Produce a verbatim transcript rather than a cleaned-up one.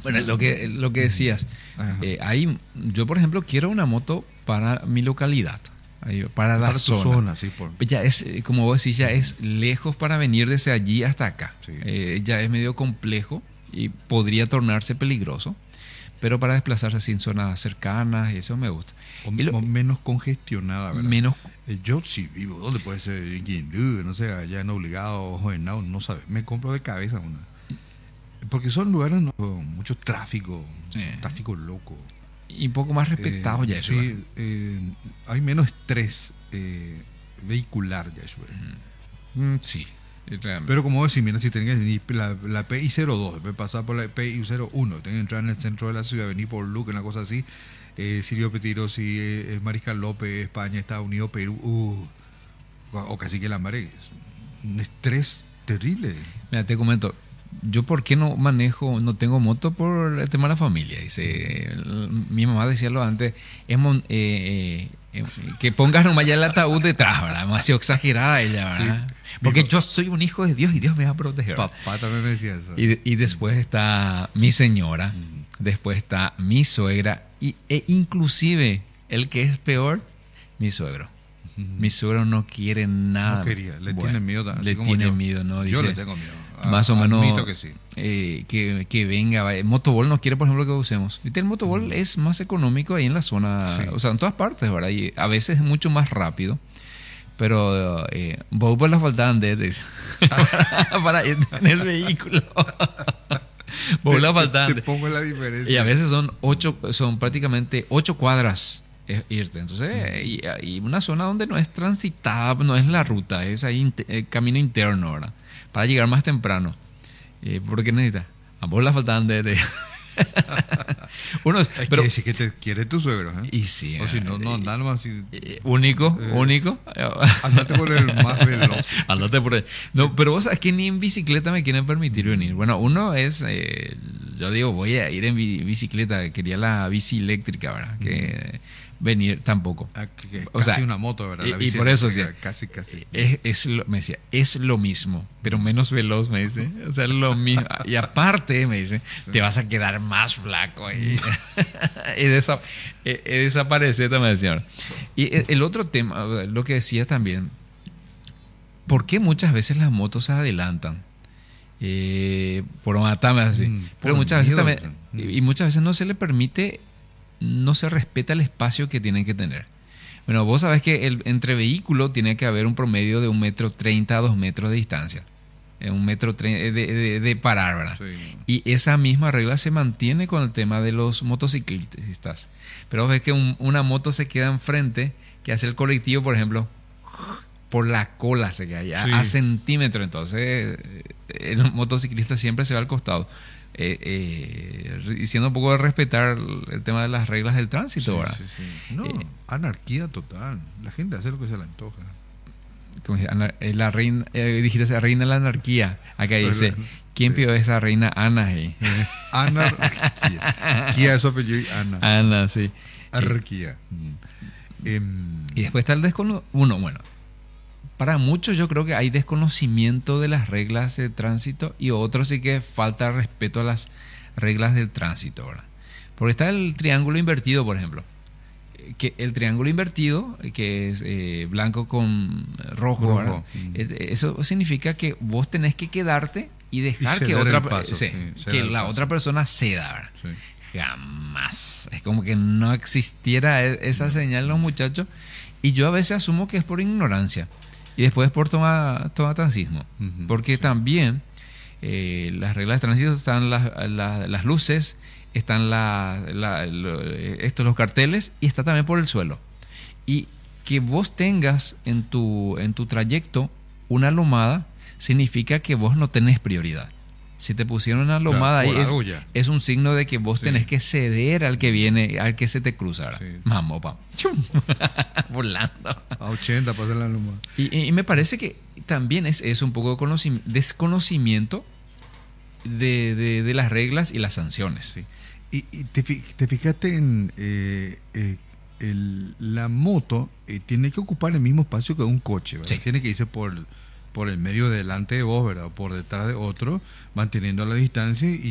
Bueno, lo que, lo que decías, Ajá. eh, ahí, yo por ejemplo quiero una moto para mi localidad, ahí, para la Para tu zona. zona, sí, por. Ya es, eh, como vos decís, ya es lejos para venir desde allí hasta acá. Sí. Eh, ya es medio complejo y podría tornarse peligroso, pero para desplazarse así en zonas cercanas, eso me gusta. O, Y lo- o menos congestionada, ¿verdad? menos, Eh, Yo sí vivo, ¿dónde puede ser? En Quindú, no sé, allá en Obligado o en Nau, no sabes. Me compro de cabeza una. Porque son lugares no, con mucho tráfico, eh, tráfico loco. y un poco más Eh, respetado ya eso. ¿Verdad? sí, eh, hay menos estrés eh, vehicular, ya eso. Mm, sí, realmente. Pero como decir, mira, si tenés que venir la, la P I cero dos, después pasar por la P I cero uno, tenés que entrar en el centro de la ciudad, venir por Luque, una cosa así, eh, Silvio Petirosi, eh, Mariscal López, España, Estados Unidos, Perú, uh, o, o casi que la mare, es un estrés terrible. Mira, te comento, yo por qué no manejo, no tengo moto por el tema de la familia. Dice, el- mi mamá decía lo antes, es mon- eh, eh, eh, que pongas nomás ya el ataúd detrás, ¿verdad? Demasiado exagerada ella, ¿verdad? Sí. Porque Dijo- yo soy un hijo de Dios y Dios me va a proteger. ¿verdad? Papá también me decía eso. Y, de- y después está mi señora, Mm. después está mi suegra y, e inclusive el que es peor, mi suegro. Mi suegro no quiere nada. No quería, le Bueno, tiene miedo, así le como tiene yo. miedo, ¿no? Yo Dice, le tengo miedo. A- más o menos admito que sí. eh, que, que venga. vaya. Motobol no quiere, por ejemplo, que usemos. ¿Viste? El Motobol es más económico ahí en la zona, Sí. o sea, en todas partes, ¿verdad? Y a veces es mucho más rápido. Pero eh, vos por la falta de dice, para ir en el vehículo. Vos la Te- falta te, te pongo la diferencia. y a veces son ocho, son prácticamente ocho cuadras eh, irte. Entonces, eh, y, y una zona donde no es transitada, no es la ruta, es ahí inte- eh, camino interno, ¿verdad? Para llegar más temprano. Eh, ¿Por qué necesitas? A vos la faltan de... de- Uno, Es pero, que decir que te quiere tu suegro, ¿eh? y sí, O si no, no, andá nomás así. eh, único, Eh, único. Andate por el más veloz. Andate por ahí. No, pero vos sabes que ni en bicicleta me quieren permitir venir. Bueno, uno es, eh, yo digo, voy a ir en bi- bicicleta, quería la bici eléctrica, ¿verdad? Que venir tampoco. Ah, que- que O casi sea, una moto, ¿verdad? y- La y bici por eso, eléctrica, sí. Casi, casi. Es, es lo, me decía, es lo mismo, pero menos veloz, me dice. O sea, lo mismo. Y aparte, me dice, te vas a quedar más flaco. Y, y, desa- y- y desaparece, me decía. Y el el otro tema, lo que decía también, ¿por qué muchas veces las motos se adelantan? Eh, por matarme así. Mm, Pero por muchas veces miedo, también, mm. y y muchas veces no se le permite, no se respeta el espacio que tienen que tener. Bueno, vos sabés que el, entre vehículos tiene que haber un promedio de un metro treinta a dos metros de distancia. Eh, Un metro tre- de, de- de parar, ¿verdad? Sí. Y esa misma regla se mantiene con el tema de los motociclistas. Pero ves que un- una moto se queda enfrente, que hace el colectivo, por ejemplo, por la cola se queda ya Sí. a centímetro. Entonces, eh, el motociclista siempre se va al costado. Eh, eh, diciendo un poco de respetar el tema de las reglas del tránsito, Sí, ¿verdad? sí, sí. No, Eh, anarquía total. La gente hace lo que se le antoja. Como dice, ana- eh, la reina, eh, dijiste, reina de la anarquía. Acá dice, ¿quién Sí. pidió esa reina? Ana, eh. Anarquía. Kia es su apellido y Ana. Ana, sí. Anarquía. Mm. Em, Y después está el desconocimiento. Uno, bueno, para muchos yo creo que hay desconocimiento de las reglas de tránsito y otros sí que falta respeto a las reglas del tránsito, ¿verdad? Porque está el triángulo invertido, por ejemplo. Eh, Que el triángulo invertido, eh, que es eh, blanco con rojo, Rojo. ¿verdad? Mm. Eh, Eso significa que vos tenés que quedarte y dejar Y que ceder otra el pe- paso, sí, sí, ceder que el la paso. otra persona ceda, ¿verdad? sí. Jamás. Es como que no existiera e- esa señal en los muchachos. Y yo a veces asumo que es por ignorancia. Y después por toma, tomatancismo. Ujú, Porque sí. también eh, las reglas de tránsito están las, las, las luces, están la, la- lo- estos, los carteles y está también por el suelo. Y que vos tengas en tu, en tu trayecto una lomada significa que vos no tenés prioridad. Si te pusieron una lomada por ahí, algo es, ya. es un signo de que vos Sí. tenés que ceder al que viene, al que se te cruza. ¿verdad? Sí. Vamos, pa. Chum. Volando. A ochenta pasa la luma. Y, y me parece que también es, es un poco de conoci- desconocimiento de, de- de las reglas y las sanciones. Sí. Y, y te, fi- te fijaste en eh, eh, el- la moto eh, tiene que ocupar el mismo espacio que un coche, ¿verdad? Sí. Tiene que irse por, por el medio delante de vos, ¿verdad? Por detrás de otro, manteniendo la distancia y